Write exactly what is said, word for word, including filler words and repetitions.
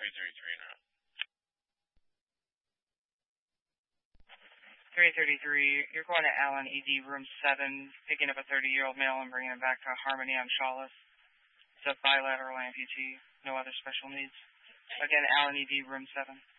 three thirty-three now. three thirty-three, you're going to Allen E D room seven, picking up a thirty-year-old male and bringing him back to Harmony on Shawless. It's a bilateral amputee, no other special needs. Again, Allen E D room seven.